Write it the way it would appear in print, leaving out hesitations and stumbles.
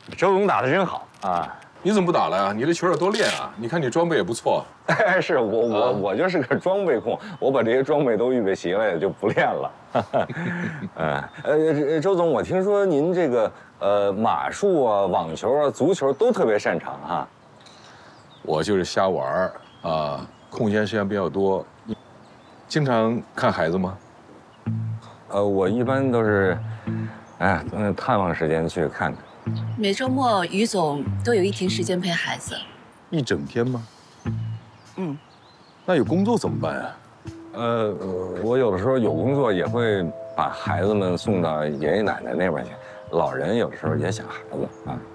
周总打得真好啊！ 你怎么不打了呀？你这球要多练啊！你看你装备也不错。 哎，是我就是个装备控，我把这些装备都预备齐了，也就不练了。周总，我听说您这个马术啊、网球啊、足球都特别擅长哈。 我就是瞎玩啊，空闲时间比较多。经常看孩子吗？ 我一般都是，探望时间去看看。 每周末于总都有一天时间陪孩子。 一整天吗？ 嗯。 那有工作怎么办啊？ 我有的时候有工作也会把孩子们送到爷爷奶奶那边去，老人有的时候也想孩子啊。